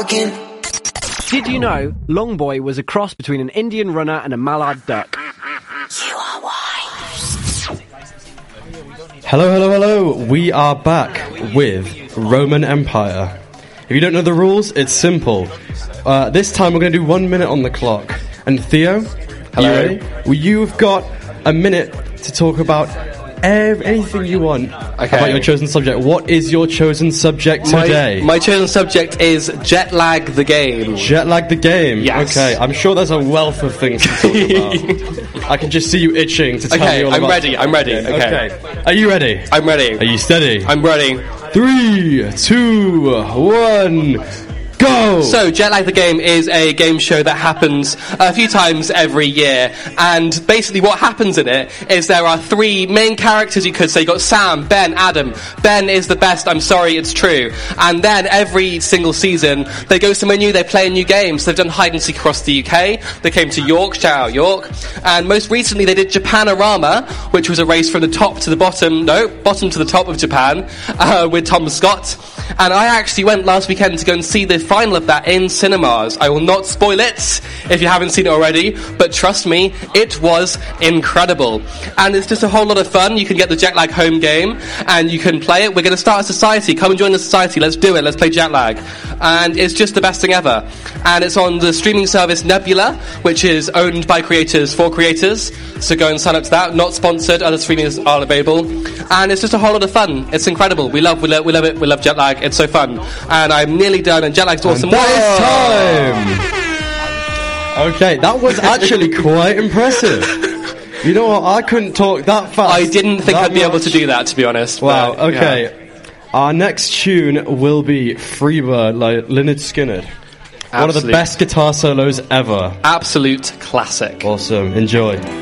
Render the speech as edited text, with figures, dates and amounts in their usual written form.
walking. Did you know Longboy was a cross between an Indian runner and a mallard duck? You are wise. Hello. We are back with Roman Empire. If you don't know the rules, it's simple. This time we're going to do 1 minute on the clock. And Theo, hello. Are you ready? Well, you've got a minute to talk about anything you want about your chosen subject. What is your chosen subject today? My chosen subject is Jetlag the game. Jetlag the game? Yes. Okay, I'm sure there's a wealth of things to talk about. I can just see you itching to tell me all about it. I'm ready. Okay. Are you ready? I'm ready. Are you steady? I'm ready. 3, 2, 1... Go! So, Jetlag the Game is a game show that happens a few times every year, and basically what happens in it is there are 3 main characters, you could say. You've got Sam, Ben, Adam. Ben is the best, I'm sorry, it's true. And then every single season, they go somewhere new, they play a new game. So they've done hide and seek across the UK, they came to York, shout out York, and most recently they did Japanorama, which was a race from the top to the bottom, bottom to the top of Japan, with Tom Scott. And I actually went last weekend to go and see the final of that in cinemas. I will not spoil it if you haven't seen it already, but trust me, it was incredible. And it's just a whole lot of fun. You can get the Jetlag home game and you can play it. We're going to start a society. Come and join the society. Let's do it. Let's play Jetlag. And it's just the best thing ever. And it's on the streaming service Nebula, which is owned by creators for creators. So go and sign up to that. Not sponsored. Other streamings are available. And it's just a whole lot of fun. It's incredible. We love it. We love Jetlag. It's so fun. And I'm nearly done, and Jetlag's awesome. And that is time! Okay, that was actually quite impressive. You know what, I couldn't talk that fast. I didn't think I'd be able to do that, to be honest. Wow, but, okay. Yeah. Our next tune will be Freebird by Lynyrd Skynyrd. One of the best guitar solos ever. Absolute classic. Awesome, enjoy.